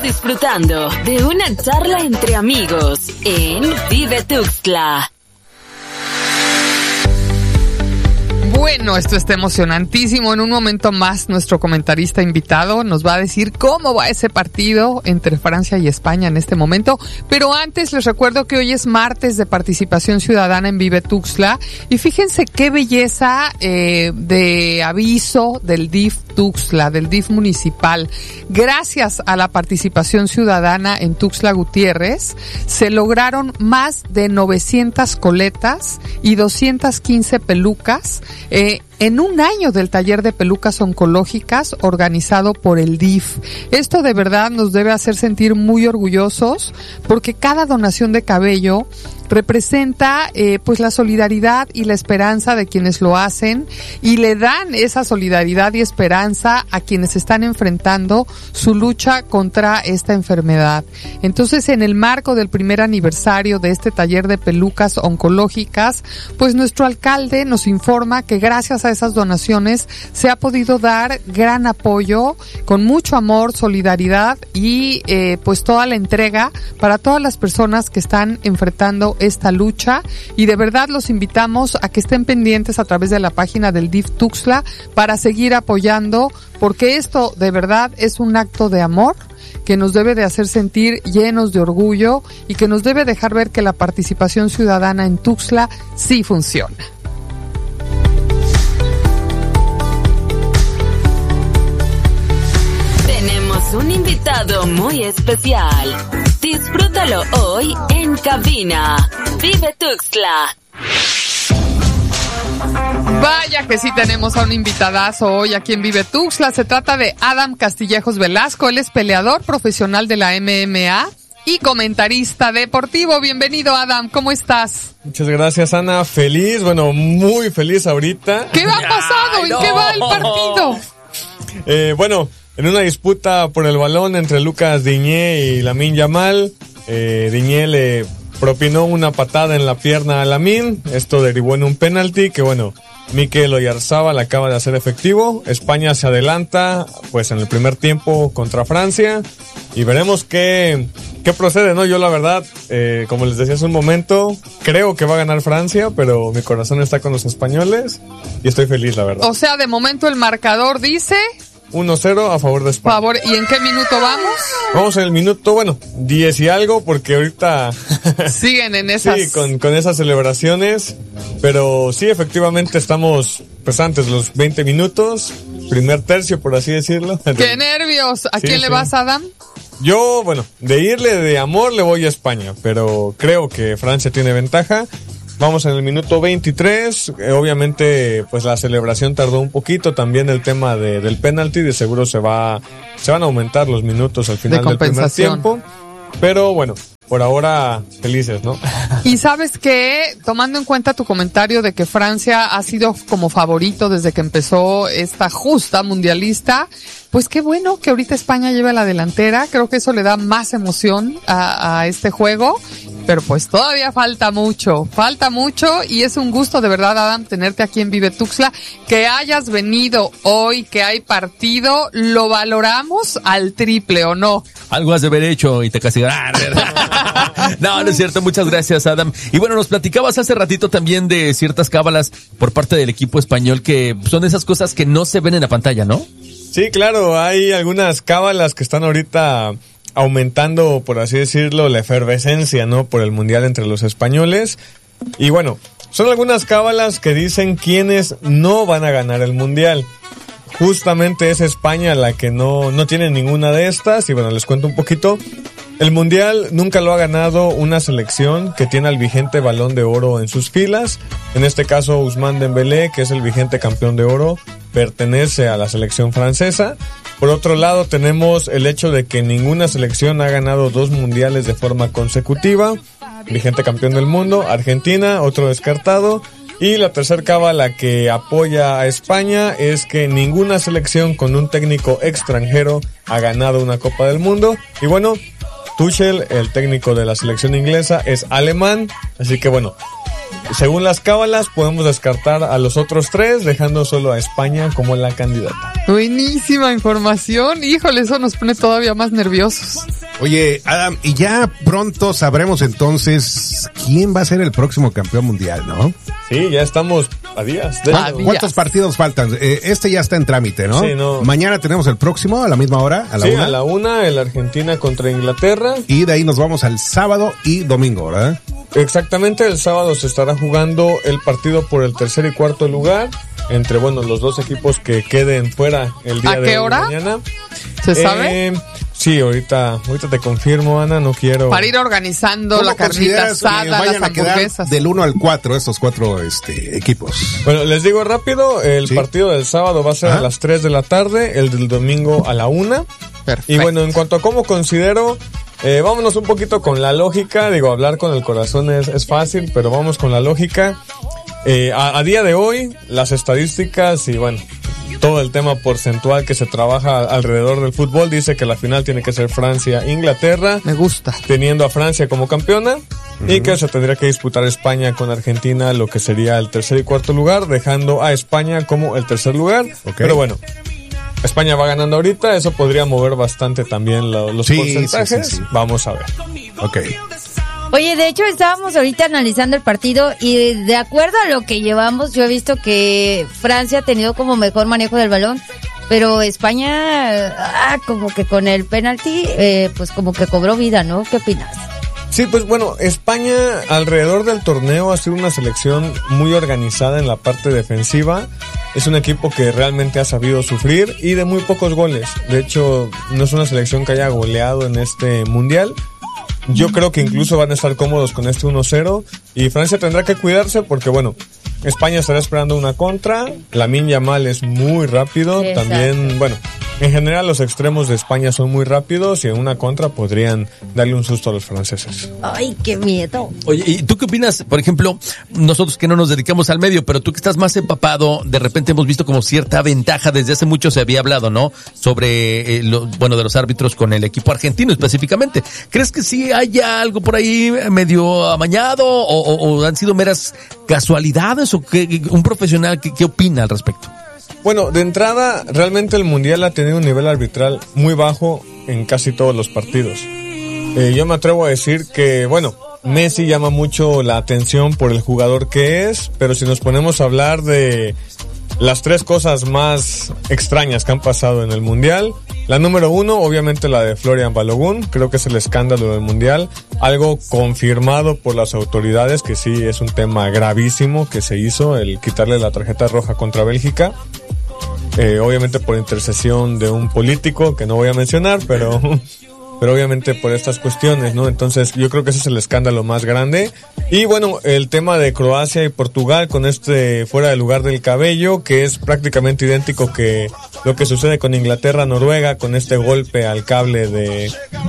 disfrutando de una charla entre amigos en Vive Tuxtla. Bueno, esto está emocionantísimo. En un momento más, nuestro comentarista invitado nos va a decir cómo va ese partido entre Francia y España en este momento. Pero antes les recuerdo que hoy es martes de participación ciudadana en Vive Tuxtla. Y fíjense qué belleza de aviso del DIF Tuxtla, del DIF municipal. Gracias a la participación ciudadana en Tuxtla Gutiérrez, se lograron más de 900 coletas y 215 pelucas en un año del taller de pelucas oncológicas organizado por el DIF. Esto de verdad nos debe hacer sentir muy orgullosos porque cada donación de cabello representa pues la solidaridad y la esperanza de quienes lo hacen y le dan esa solidaridad y esperanza a quienes están enfrentando su lucha contra esta enfermedad. Entonces, en el marco del primer aniversario de este taller de pelucas oncológicas, pues nuestro alcalde nos informa que gracias a esas donaciones se ha podido dar gran apoyo con mucho amor, solidaridad y pues toda la entrega para todas las personas que están enfrentando esta lucha, y de verdad los invitamos a que estén pendientes a través de la página del DIF Tuxtla para seguir apoyando, porque esto de verdad es un acto de amor que nos debe de hacer sentir llenos de orgullo y que nos debe dejar ver que la participación ciudadana en Tuxtla sí funciona. Tenemos un invitado muy especial. Disfrútalo hoy en cabina. Vive Tuxtla. Vaya que sí tenemos a un invitadazo hoy aquí en Vive Tuxtla. Se trata de Adam Castillejos Velasco. Él es peleador profesional de la MMA y comentarista deportivo. Bienvenido, Adam. ¿Cómo estás? Muchas gracias, Ana. Feliz, bueno, muy feliz ahorita. ¿Qué ha pasado? ¿En qué va el partido? Bueno, en una disputa por el balón entre Lucas Diñé y Lamine Yamal, Diñé le propinó una patada en la pierna a Lamine. Esto derivó en un penalti que, bueno, Mikel Oyarzábal acaba de hacer efectivo. España se adelanta, pues, en el primer tiempo contra Francia. Y veremos qué procede, ¿no? Yo, la verdad, como les decía hace un momento, creo que va a ganar Francia, pero mi corazón está con los españoles y estoy feliz, la verdad. O sea, de momento el marcador dice 1-0 a favor de España. ¿Y en qué minuto vamos? Vamos en el minuto, 10 y algo, porque ahorita siguen en esas. Sí, con esas celebraciones. Pero sí, efectivamente estamos, pues, antes de los 20 minutos, primer tercio, por así decirlo. ¡Qué nervios! ¿A quién le vas, Adam? Yo, de irle de amor le voy a España, pero creo que Francia tiene ventaja. Vamos en el minuto 23, obviamente pues la celebración tardó un poquito, también el tema del penalti, de seguro se van a aumentar los minutos al final del primer tiempo, pero bueno, por ahora felices, ¿no? Y sabes que, tomando en cuenta tu comentario de que Francia ha sido como favorito desde que empezó esta justa mundialista, pues qué bueno que ahorita España lleve la delantera, creo que eso le da más emoción a este juego. Pero pues todavía falta mucho y es un gusto de verdad, Adam, tenerte aquí en Vive Tuxtla. Que hayas venido hoy, que hay partido, lo valoramos al triple, ¿o no? Algo has de haber hecho y te castigarán. No es cierto, muchas gracias, Adam. Y bueno, nos platicabas hace ratito también de ciertas cábalas por parte del equipo español que son esas cosas que no se ven en la pantalla, ¿no? Sí, claro, hay algunas cábalas que están ahorita aumentando, por así decirlo, la efervescencia, ¿no? Por el mundial entre los españoles. Y bueno, son algunas cábalas que dicen quiénes no van a ganar el mundial. Justamente es España la que no tiene ninguna de estas. Y bueno, les cuento un poquito. El mundial nunca lo ha ganado una selección que tiene al vigente Balón de Oro en sus filas. En este caso, Ousmane Dembélé, que es el vigente campeón de oro, pertenece a la selección francesa. Por otro lado, tenemos el hecho de que ninguna selección ha ganado 2 mundiales de forma consecutiva. Vigente campeón del mundo, Argentina, otro descartado. Y la tercer cábala que apoya a España es que ninguna selección con un técnico extranjero ha ganado una Copa del Mundo. Y bueno, Tuchel, el técnico de la selección inglesa, es alemán. Así que bueno, según las cábalas, podemos descartar a los otros 3, dejando solo a España como la candidata. Buenísima información. Híjole, eso nos pone todavía más nerviosos. Oye, Adam, y ya pronto sabremos entonces quién va a ser el próximo campeón mundial, ¿no? Sí, ya estamos a días. ¿Cuántos partidos faltan? Este ya está en trámite, ¿no? Sí, no. Mañana tenemos el próximo a la misma hora, a la 1. Sí, a la 1, el Argentina contra Inglaterra. Y de ahí nos vamos al sábado y domingo, ¿verdad? Exactamente, el sábado se estará jugando el partido por el tercer y cuarto lugar entre, los dos equipos que queden fuera el día de mañana. ¿Se sabe? Sí, ahorita te confirmo, Ana, no quiero... Para ir organizando la carnita asada, las hamburguesas. Del 1 al 4, estos 4 equipos. Bueno, les digo rápido, el partido del sábado va a ser a las 3 de la tarde, el del domingo a la 1. Perfecto. Y bueno, en cuanto a cómo considero, vámonos un poquito con la lógica. Hablar con el corazón es fácil, pero vamos con la lógica. A día de hoy, las estadísticas y todo el tema porcentual que se trabaja alrededor del fútbol dice que la final tiene que ser Francia-Inglaterra. Me gusta. Teniendo a Francia como campeona. Y que se tendría que disputar España con Argentina, lo que sería el tercer y cuarto lugar, dejando a España como el tercer lugar. Okay. Pero España va ganando ahorita, eso podría mover bastante también los porcentajes. Sí. Vamos a ver. Ok. Oye, de hecho estábamos ahorita analizando el partido y de acuerdo a lo que llevamos, yo he visto que Francia ha tenido como mejor manejo del balón, pero España, como que con el penalti, pues como que cobró vida, ¿no? ¿Qué opinas? Sí, pues España alrededor del torneo ha sido una selección muy organizada en la parte defensiva. Es un equipo que realmente ha sabido sufrir y de muy pocos goles. De hecho, no es una selección que haya goleado en este mundial. Yo creo que incluso van a estar cómodos con este 1-0 y Francia tendrá que cuidarse porque España estará esperando una contra. Lamine Yamal es muy rápido. Exacto. También, en general los extremos de España son muy rápidos y en una contra podrían darle un susto a los franceses. ¡Ay, qué miedo! Oye, ¿y tú qué opinas? Por ejemplo, nosotros que no nos dedicamos al medio, pero tú que estás más empapado, de repente hemos visto como cierta ventaja, desde hace mucho se había hablado, ¿no? Sobre, de los árbitros con el equipo argentino específicamente. ¿Crees que sí haya algo por ahí medio amañado o han sido meras casualidades o qué, un profesional qué opina al respecto? De entrada, realmente el Mundial ha tenido un nivel arbitral muy bajo en casi todos los partidos. Yo me atrevo a decir que, Messi llama mucho la atención por el jugador que es, pero si nos ponemos a hablar de las 3 cosas más extrañas que han pasado en el Mundial, la número 1, obviamente la de Florian Balogun, creo que es el escándalo del Mundial, algo confirmado por las autoridades, que sí es un tema gravísimo que se hizo, el quitarle la tarjeta roja contra Bélgica. Obviamente por intercesión de un político que no voy a mencionar, pero obviamente por estas cuestiones, ¿no? Entonces yo creo que ese es el escándalo más grande. Y el tema de Croacia y Portugal con fuera de lugar del cabello, que es prácticamente idéntico que lo que sucede con Inglaterra, Noruega, con este golpe al cable de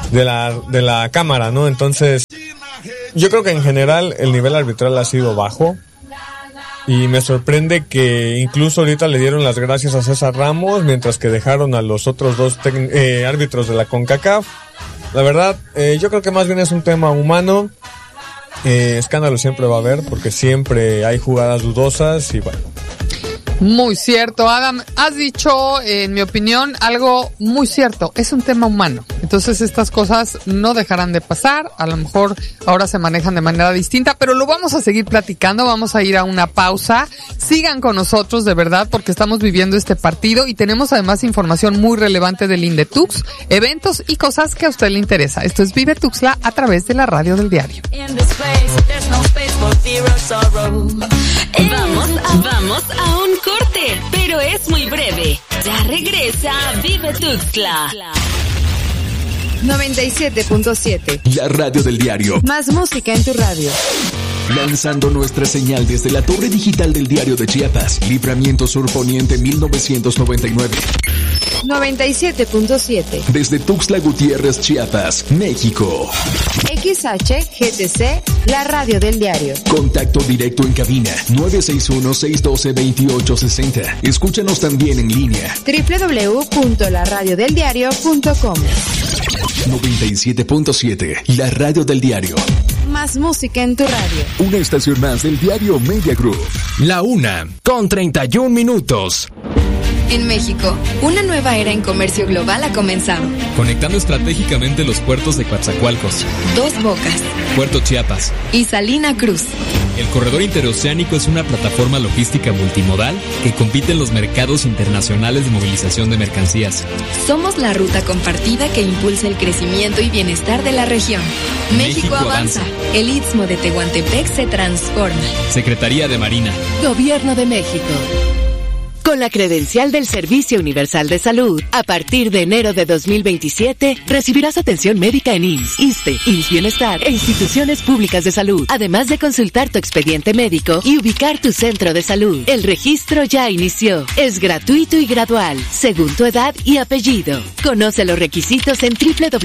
la cámara, ¿no? Entonces yo creo que en general el nivel arbitral ha sido bajo. Y me sorprende que incluso ahorita le dieron las gracias a César Ramos, mientras que dejaron a los otros 2 árbitros de la CONCACAF. La verdad, yo creo que más bien es un tema humano. Escándalo siempre va a haber, porque siempre hay jugadas dudosas y Muy cierto, Adam. Has dicho, en mi opinión, algo muy cierto. Es un tema humano. Entonces estas cosas no dejarán de pasar. A lo mejor ahora se manejan de manera distinta, pero lo vamos a seguir platicando. Vamos a ir a una pausa. Sigan con nosotros, de verdad, porque estamos viviendo este partido y tenemos además información muy relevante del Indetux, eventos y cosas que a usted le interesa. Esto es Vive Tuxtla a través de la radio del diario. Vamos a un corte, pero es muy breve. Ya regresa Vive Tuxtla. 97.7. La radio del diario. Más música en tu radio. Lanzando nuestra señal desde la torre digital del Diario de Chiapas, Libramiento Sur Poniente 1999. 97.7. Desde Tuxtla Gutiérrez, Chiapas, México. XHGTC, la radio del diario. Contacto directo en cabina 961-612-2860. Escúchanos también en línea. www.laradiodeldiario.com. 97.7, la radio del diario. Más música en tu radio. Una estación más del diario Media Group. La 1:31. En México, una nueva era en comercio global ha comenzado. Conectando estratégicamente los puertos de Coatzacoalcos, Dos Bocas, Puerto Chiapas y Salina Cruz. El corredor interoceánico es una plataforma logística multimodal que compite en los mercados internacionales de movilización de mercancías. Somos la ruta compartida que impulsa el crecimiento y bienestar de la región. México avanza. El Istmo de Tehuantepec se transforma. Secretaría de Marina. Gobierno de México. Con la credencial del Servicio Universal de Salud, a partir de enero de 2027, recibirás atención médica en IMSS, ISSSTE, IMSS Bienestar e instituciones públicas de salud, además de consultar tu expediente médico y ubicar tu centro de salud. El registro ya inició. Es gratuito y gradual, según tu edad y apellido. Conoce los requisitos en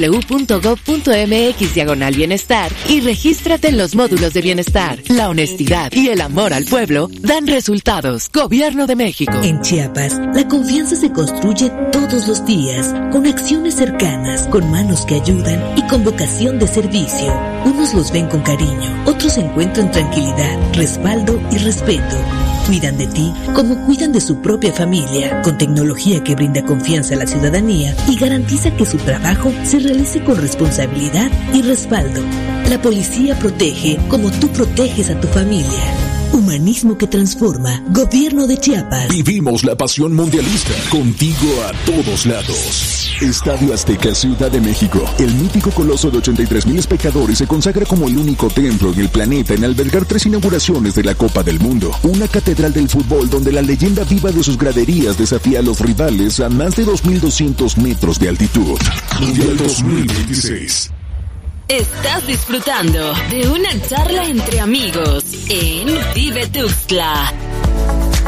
www.gov.mx/bienestar y regístrate en los módulos de bienestar. La honestidad y el amor al pueblo dan resultados. Gobierno de México. En Chiapas, la confianza se construye todos los días, con acciones cercanas, con manos que ayudan y con vocación de servicio. Unos los ven con cariño, otros encuentran tranquilidad, respaldo y respeto. Cuidan de ti como cuidan de su propia familia, con tecnología que brinda confianza a la ciudadanía y garantiza que su trabajo se realice con responsabilidad y respaldo. La policía protege como tú proteges a tu familia. Humanismo que transforma. Gobierno de Chiapas. Vivimos la pasión mundialista. Contigo a todos lados. Estadio Azteca, Ciudad de México. El mítico coloso de 83,000 espectadores se consagra como el único templo en el planeta en albergar 3 inauguraciones de la Copa del Mundo. Una catedral del fútbol donde la leyenda viva de sus graderías desafía a los rivales a más de 2,200 metros de altitud. Mundial 2026. Estás disfrutando de una charla entre amigos en Vive Tuxtla.